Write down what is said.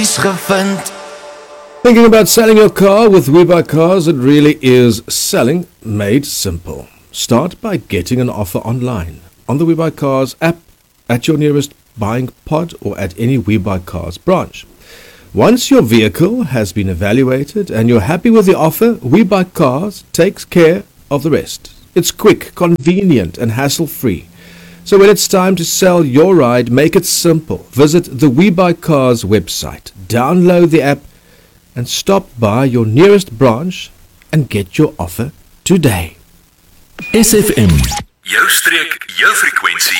gevind. Thinking about selling your car with WeBuyCars? It really is selling made simple. Start by getting an offer online on the WeBuyCars app, at your nearest buying pod, or at any WeBuyCars branch. Once your vehicle has been evaluated and you're happy with the offer, WeBuyCars takes care of the rest. It's quick, convenient, and hassle-free. So when it's time to sell your ride, make it simple. Visit the WeBuyCars website, download the app, and stop by your nearest branch and get your offer today. SFM. Jou streek, jou frekwensie,